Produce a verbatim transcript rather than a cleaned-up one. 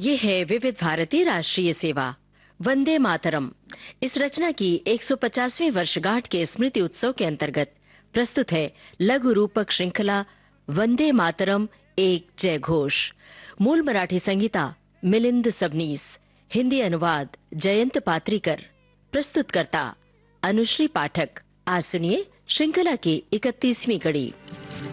ये है विविध भारती राष्ट्रीय सेवा वंदे मातरम। इस रचना की एक सौ पचासवीं वर्षगांठ के स्मृति उत्सव के अंतर्गत प्रस्तुत है लघु रूपक श्रृंखला वंदे मातरम एक जय घोष। मूल मराठी संगीता मिलिंद सबनीस, हिंदी अनुवाद जयंत पात्रीकर, प्रस्तुतकर्ता अनुश्री पाठक। आज सुनिए श्रृंखला की इकतीसवीं कड़ी।